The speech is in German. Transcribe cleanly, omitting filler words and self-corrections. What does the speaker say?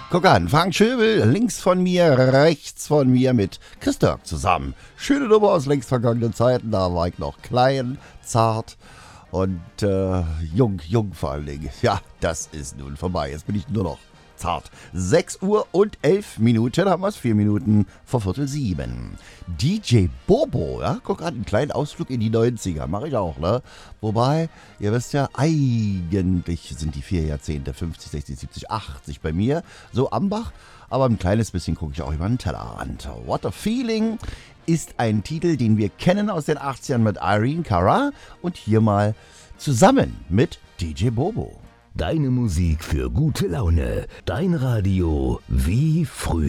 Guck an, Frank Schöbel, links von mir, rechts von mir mit Chris Dirk zusammen. Schöne Nummer aus längst vergangenen Zeiten, da war ich noch klein, zart und jung vor allen Dingen. Ja, das ist nun vorbei, jetzt bin ich nur noch zart. 6 Uhr und 11 Minuten, haben wir es, 4 Minuten vor 6:45. DJ Bobo, ja, guck an, einen kleinen Ausflug in die 90er, mache ich auch, ne? Wobei, ihr wisst ja, eigentlich sind die 4 Jahrzehnte, 50, 60, 70, 80 bei mir, so Ambach, aber ein kleines bisschen gucke ich auch über den Tellerrand. What a Feeling ist ein Titel, den wir kennen aus den 80ern mit Irene Cara und hier mal zusammen mit DJ Bobo. Deine Musik für gute Laune. Dein Radio wie früher.